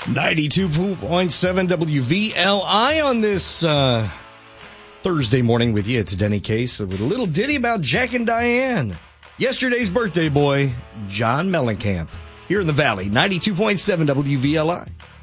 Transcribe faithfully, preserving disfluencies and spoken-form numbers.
ninety-two point seven W V L I on this uh, Thursday morning with you. It's Denny Case with a little ditty about Jack and Diane. Yesterday's birthday boy, John Mellencamp. Here in the Valley, ninety-two point seven W V L I.